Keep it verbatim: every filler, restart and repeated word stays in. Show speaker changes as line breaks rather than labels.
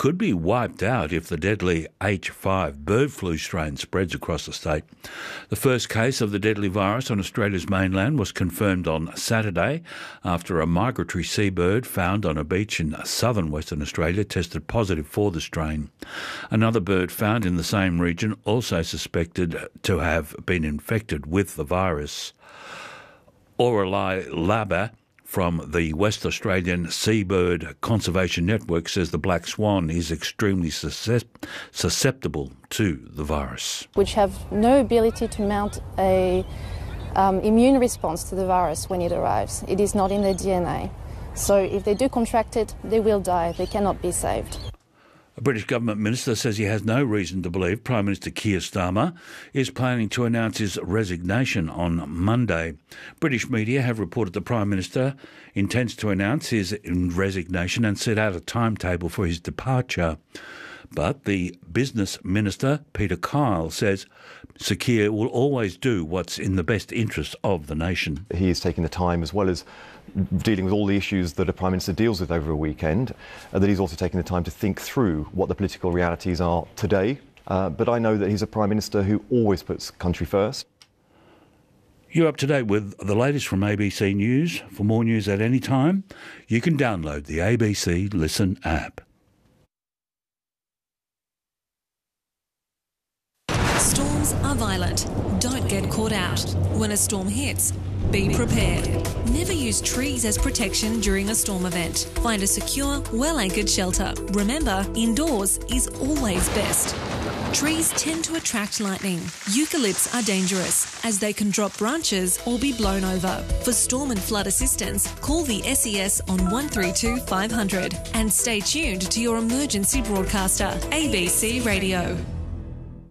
could be wiped out if the deadly H five bird flu strain spreads across the state. The first case of the deadly virus on Australia's mainland was confirmed on Saturday after a migratory seabird found on a beach in southern Western Australia tested positive for the strain. Another bird found in the same region also suspected to have been infected with the virus. Aureli Laba from the West Australian Seabird Conservation Network says the black swan is extremely susceptible to the virus.
Which have no ability to mount a um, immune response to the virus when it arrives. It is not in their D N A. So if they do contract it, they will die. They cannot be saved.
A British government minister says he has no reason to believe Prime Minister Keir Starmer is planning to announce his resignation on Monday. British media have reported the Prime Minister intends to announce his resignation and set out a timetable for his departure. But the business minister, Peter Kyle, says Sir Keir will always do what's in the best interest of the nation.
He is taking the time, as well as dealing with all the issues that a Prime Minister deals with over a weekend, uh, that he's also taking the time to think through what the political realities are today. Uh, but I know that he's a Prime Minister who always puts country first.
You're up to date with the latest from A B C News. For more news at any time, you can download the A B C Listen app.
Storms are violent. Don't get caught out. When a storm hits, be prepared. Never use trees as protection during a storm event. Find a secure, well-anchored shelter. Remember, indoors is always best. Trees tend to attract lightning. Eucalypts are dangerous as they can drop branches or be blown over. For storm and flood assistance, call the S E S on one three two five hundred and stay tuned to your emergency broadcaster, A B C Radio.